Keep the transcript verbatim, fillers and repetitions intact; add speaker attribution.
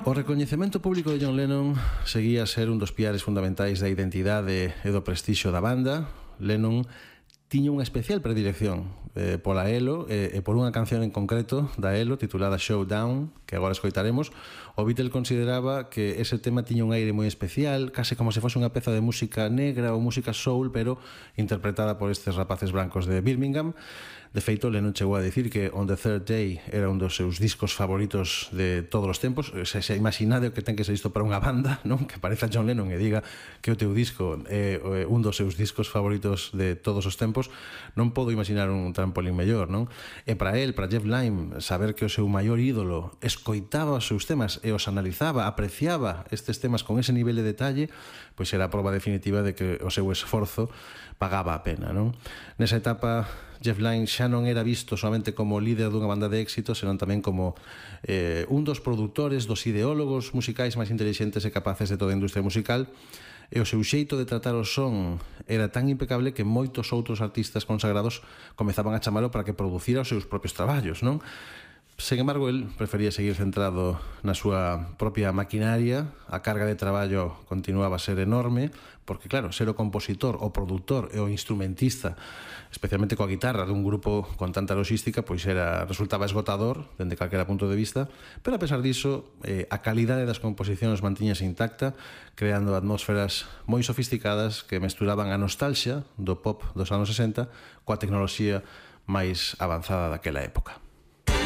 Speaker 1: O recoñecemento público de John Lennon seguía a ser un dos piares fundamentais da identidade e do prestixio da banda. Lennon tiña unha especial predilección eh, pola Elo e, e por unha canción en concreto da Elo titulada Showdown, que agora escoitaremos. O Beatle consideraba que ese tema tiña un aire moi especial, case como se fose unha peza de música negra ou música soul, pero interpretada por estes rapaces brancos de Birmingham. De feito, Lennon chegou a dicir que On the Third Day era un dos seus discos favoritos de todos os tempos. Se, se imaginade o que ten que ser isto para unha banda, non? Que pareza John Lennon e diga que o teu disco é un dos seus discos favoritos de todos os tempos. Non podo imaginar un trampolín mellor, non? E para él, para Jeff Lynne, saber que o seu maior ídolo escoitaba os seus temas e os analizaba, apreciaba estes temas con ese nivel de detalle, pois era a prova definitiva de que o seu esforzo pagaba a pena, non? Nesa etapa, Jeff Lynne xa non era visto solamente como líder dunha banda de éxito, senón tamén como eh, un dos produtores, dos ideólogos musicais máis inteligentes e capaces de toda a industria musical, e o seu xeito de tratar o son era tan impecable que moitos outros artistas consagrados comezaban a chamalo para que producira os seus propios traballos, non? Sen embargo, el prefería seguir centrado na súa propia maquinaria. A carga de traballo continuaba a ser enorme, porque, claro, ser o compositor, o produtor e o instrumentista, especialmente coa guitarra dun grupo con tanta logística, pois era resultaba esgotador dende calquera punto de vista, pero a pesar diso, eh, a calidade das composicións mantiñase intacta, creando atmósferas moi sofisticadas que mesturaban a nostalgia do pop dos anos sesenta coa tecnoloxía máis avanzada daquela época.